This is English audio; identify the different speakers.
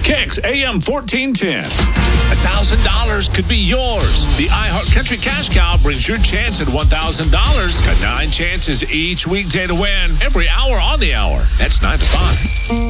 Speaker 1: Kicks AM 1410.
Speaker 2: $1,000 could be yours. The iHeart Country Cash Cow brings your chance at $1,000. Got 9 chances each weekday to win every hour on the hour. That's 9 to 5.